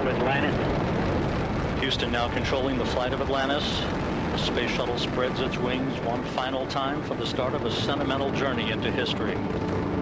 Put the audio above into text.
of Atlantis. Houston now controlling the flight of Atlantis. The space shuttle spreads its wings one final time for the start of a sentimental journey into history.